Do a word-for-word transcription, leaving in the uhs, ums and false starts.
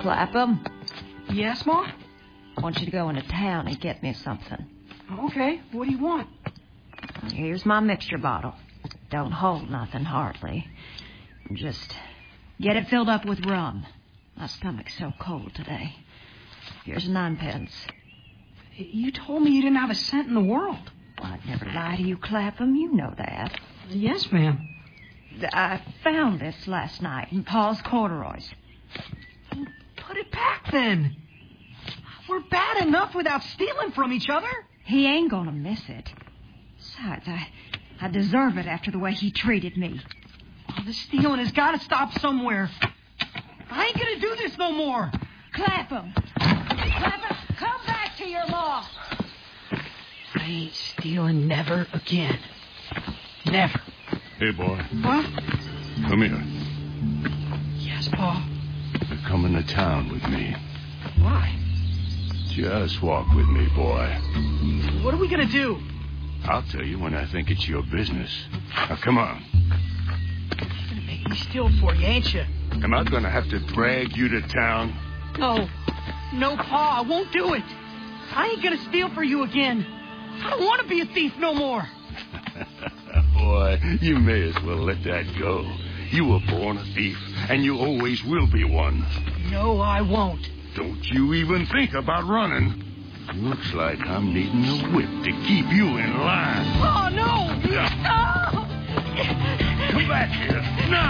Clapham. Yes, Ma? I want you to go into town and get me something. Okay, what do you want? Here's my mixture bottle. Don't hold nothing, hardly. Just get it filled up with rum. My stomach's so cold today. Here's ninepence. You told me you didn't have a cent in the world. Well, I'd never lie to you, Clapham. You know that. Yes, ma'am. I found this last night in Paul's corduroys. Put it back, then. We're bad enough without stealing from each other. He ain't gonna miss it. Besides, I, I deserve it after the way he treated me. Oh, the stealing has got to stop somewhere. I ain't gonna do this no more. Clapham! Clapham, come back to your law. I ain't stealing never again. Never. Hey, boy. What? Come here. Yes, Pa. You're coming to town with me. Why? Just walk with me, boy. What are we gonna do? I'll tell you when I think it's your business. Now, come on. You're gonna make me steal for you, ain't you? Am I going to have to drag you to town? No. No, Pa, I won't do it. I ain't gonna steal for you again. I don't want to be a thief no more. Boy, you may as well let that go. You were born a thief, and you always will be one. No, I won't. Don't you even think about running. Looks like I'm needing a whip to keep you in line. Oh, no! Yeah. Oh! Come back here. Now!